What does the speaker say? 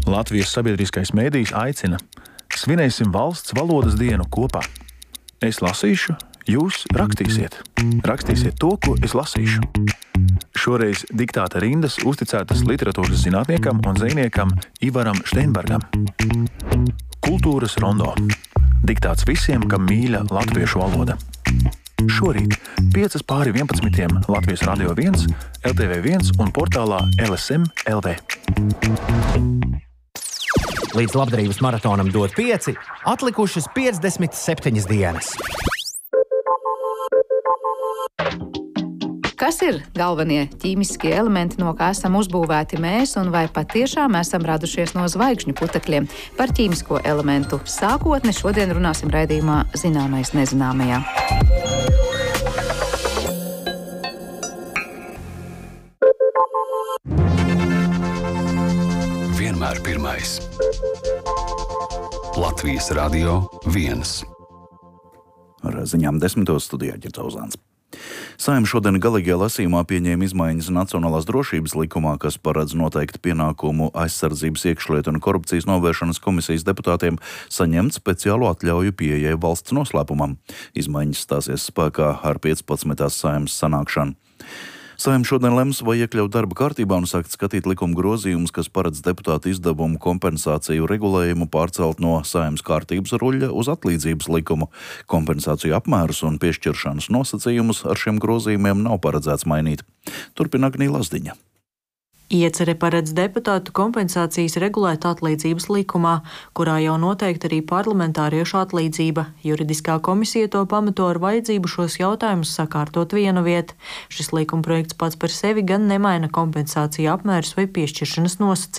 Latvijas sabiedriskais mēdījis aicina: svinēsim valsts valodas dienu kopā. Es lasīšu, jūs rakstīsiet. Rakstīsiet to, ko es lasīšu. Šoreiz diktāta rindas uzticētas literatūras zinātniekam un dzejniekam Ivaram Steinbergam. Kultūras rondo. Diktāts visiem, kam mīļa latviešu valoda. Šorīt 5:11 Latvijas Radio 1, LTV1 un portālā LSM LV. Līdz labdarības maratonam dot 5, atlikušas 57 dienas. Kas ir galvenie ķīmiskie elementi, no kā esam uzbūvēti mēs, un vai patiešām esam radušies no zvaigžņu putekļiem? Par ķīmisko elementu sākotni šodien runāsim raidījumā Zināmais nezināmajā. Vienmēr pirmais. Latvijas Radio 1. Ar ziņām 10. studijā Ģercauzāns. Saeima šodien galīgajā lasījumā pieņēma izmaiņas Nacionālās drošības likumā, kas paredz noteikti pienākumu aizsardzības, iekšlietu un korupcijas novēršanas komisijas deputātiem saņemt speciālu atļauju pieejai valsts noslēpumam. Izmaiņas stāsies spēkā ar 15. Saeimas sanākšanu. Saeima šodien lems, vai iekļaut darba kārtībā un sākt skatīt likuma grozījumus, kas paredz deputātu izdevumu kompensāciju regulējumu pārcelt no Saeimas kārtības ruļļa uz atlīdzības likumu. Kompensāciju apmērus un piešķiršanas nosacījumus ar šiem grozījumiem nav paredzēts mainīt. Turpina Agnija Lazdiņa. Iecere paredz deputātu kompensācijas regulēt atlīdzības likumā, kurā jau noteikti arī parlamentāriešu atlīdzība. Juridiskā komisija to pamato ar vajadzību šos jautājumus sakārtot vienu vietu. Šis likumprojekts pats par sevi gan nemaina kompensāciju apmērus vai piešķiršanas nosacījumus.